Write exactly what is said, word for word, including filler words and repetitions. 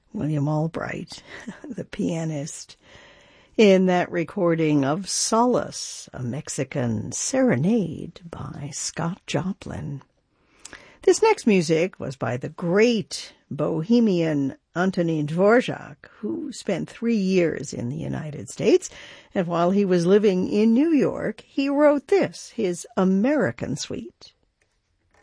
William Albright, the pianist, in that recording of Solace, a Mexican serenade by Scott Joplin. This next music was by the great Bohemian Antonin Dvorak, who spent three years in the United States, and while he was living in New York, he wrote this, his American Suite.